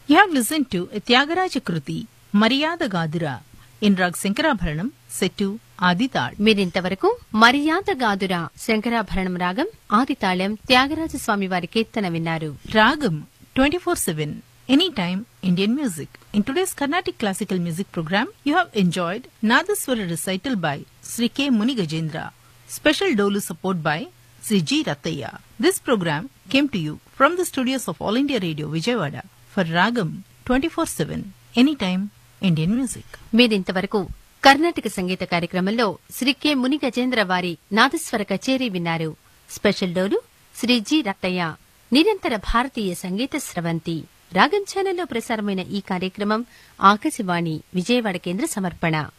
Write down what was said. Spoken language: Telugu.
You have listened to a Tyagaraja Kruti, Maryada Gadura, in Rag Sankarabharanam, set to Aditad. మీరింతవరకు మర్యాద గాదుర శంకరాభరణం రాగం ఆదితాళం త్యాగరాజ స్వామి వారి కీర్తన విన్నారు. Ragam 24/7, anytime Indian music. In today's Carnatic classical music program, you have enjoyed Nadaswara recital by Sri K. Muni Gajendra. Special Dolu support by Sri G. Rattaya. This program came to you from the studios of All India Radio, Vijayawada, for Ragam 24/7, anytime Indian music. మీరింతవరకు కర్ణాటక సంగీత కార్యక్రమంలో శ్రీ కె ముని గజేంద్ర వారి నాదస్వర కచేరీ విన్నారు. స్పెషల్ డోలు శ్రీ జి రత్తయ్య. నిరంతర భారతీయ సంగీత స్రవంతి రాగం ఛానల్లో ప్రసారమైన ఈ కార్యక్రమం ఆకాశవాణి విజయవాడ కేంద్ర సమర్పణ.